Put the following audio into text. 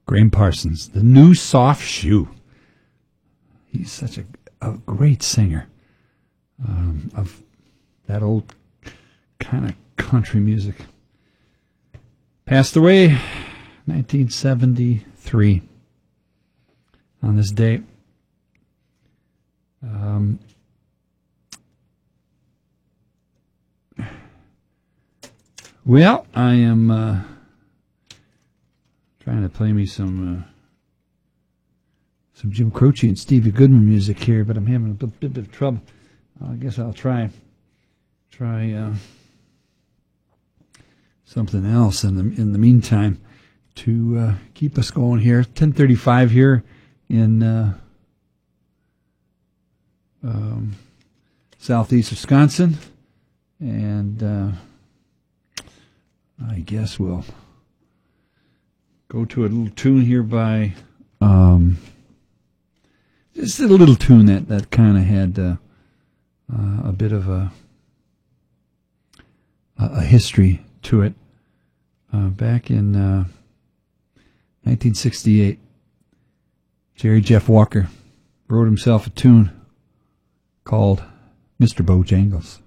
Graham Parsons, The New Soft Shoe. He's such a great singer of that old kind of country music. Passed away 1973 on this date. Well, I am trying to play me some Jim Croce and Stevie Goodman music here, but I'm having a bit of trouble. I guess I'll try something else in the meantime to keep us going here. 10:35 here in southeast Wisconsin, and I guess we'll go to a little tune here by just a little tune that kind of had a bit of a history to it. Back in 1968, Jerry Jeff Walker wrote himself a tune called Mr. Bojangles.